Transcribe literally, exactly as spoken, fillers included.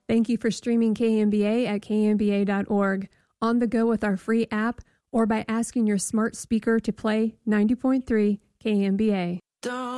Thank you for streaming K M B A at K M B A dot org, on the go with our free app, or by asking your smart speaker to play ninety point three K M B A. Don't